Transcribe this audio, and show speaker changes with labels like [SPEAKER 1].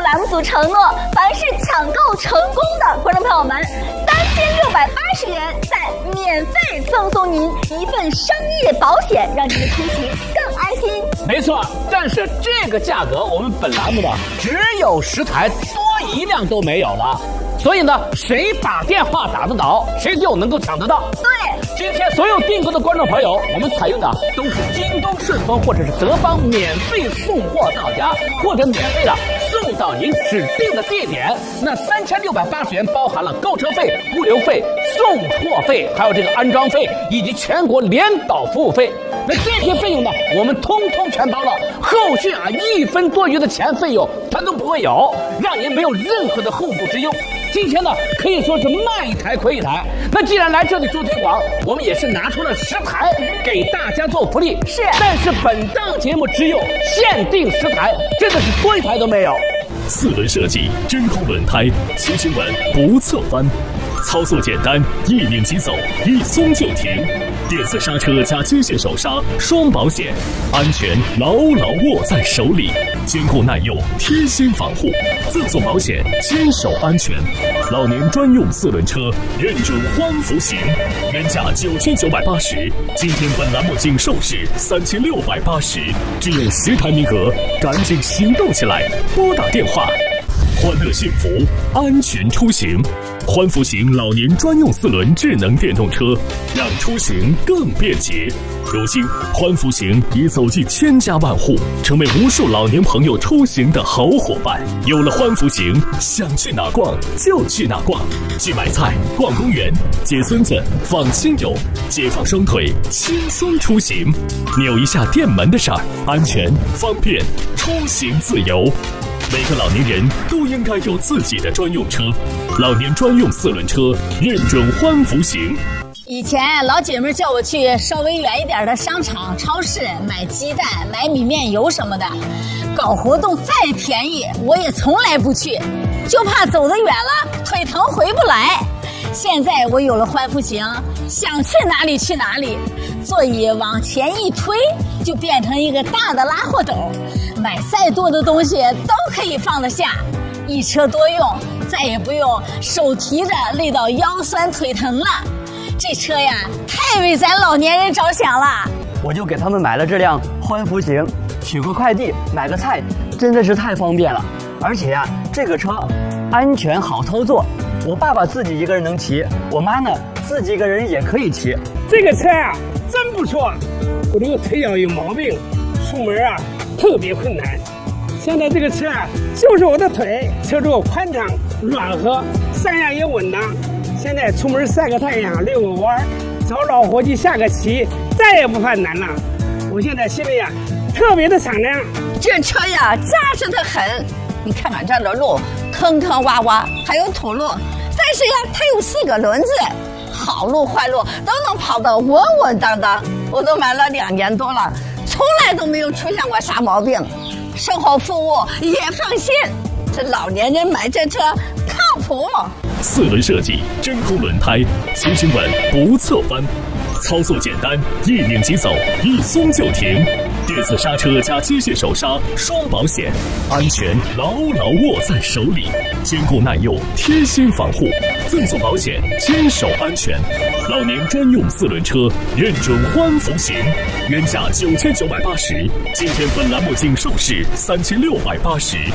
[SPEAKER 1] 栏目组承诺，凡是抢购成功的观众朋友们，3680元再免费赠送您一份商业保险，让您的出行更安心。
[SPEAKER 2] 没错，但是这个价格我们本栏目的只有10台，多一辆都没有了。所以呢，谁把电话打得到，谁就能够抢得到。
[SPEAKER 1] 对，
[SPEAKER 2] 今天所有订购的观众朋友，我们采用的都是京东、顺丰或者是德邦免费送货到家，或者免费的送到您指定的地点。那3680元包含了购车费、物流费、送货费，还有这个安装费以及全国联导服务费。那这些费用呢，我们通通全包了，后续1分多余的钱费用它都不会有，让您没有任何的后顾之忧。今天呢，可以说是卖一台亏一台。那既然来这里做推广，我们也是拿出了10台给大家做福利。
[SPEAKER 1] 是，
[SPEAKER 2] 但是本档节目只有限定10台，真的是多一台都没有。
[SPEAKER 3] 4轮设计，真空轮胎，骑行稳不侧翻，操作简单，一拧即走，一松就停。电子刹车加机械手刹，双保险，安全牢牢握在手里，坚固耐用，贴心防护，赠送保险，坚守安全。老年专用4轮车，认准欢福行，原价9980，今天本栏目仅售市3680，只有10台名额，赶紧行动起来，拨打电话。欢乐幸福，安全出行。欢福行老年专用4轮智能电动车，让出行更便捷。如今，欢福行已走进千家万户，成为无数老年朋友出行的好伙伴。有了欢福行，想去哪逛就去哪逛，去买菜、逛公园、接孙子、放亲友，解放双腿，轻松出行。扭一下电门的事儿，安全方便，出行自由。每个老年人都应该有自己的专用车，老年专用4轮车，认准欢福行。
[SPEAKER 4] 以前老姐妹叫我去稍微远一点的商场、超市买鸡蛋、买米面油什么的，搞活动再便宜我也从来不去，就怕走得远了腿疼回不来。现在我有了欢福行，想去哪里去哪里，座椅往前一推就变成一个大的拉货斗，买再多的东西都可以放得下，一车多用，再也不用手提着累到腰酸腿疼了。这车呀，太为咱老年人着想了。
[SPEAKER 5] 我就给他们买了这辆欢福行，取个快递、买个菜，真的是太方便了。而且呀，这个车安全好操作，我爸爸自己一个人能骑，我妈呢自己一个人也可以骑。
[SPEAKER 6] 这个车啊，真不错。我这个腿脚有毛病，出门啊特别困难。现在这个车啊，就是我的腿，车座宽敞软和，上下也稳当。现在出门晒个太阳、遛个弯，找老伙计下个棋，再也不犯难了。我现在心里啊特别的敞亮。
[SPEAKER 7] 这车呀扎实得很，你看看这儿的路坑坑洼洼，还有土路，但是呀它有4个轮子，好路坏路都能跑得稳稳当当。我都买了2年多了，从来都没有出现过啥毛病，售后服务也放心。这老年人买这车靠谱。
[SPEAKER 3] 4轮设计，真空轮胎，骑行稳不侧翻，操作简单，一拧即走，一松就停。电子刹车加机械手刹，双保险，安全牢牢握在手里，坚固耐用，贴心防护，赠送保险，坚守安全。老年专用4轮车，认准欢福行，原价9980，今天本栏目仅售市3680。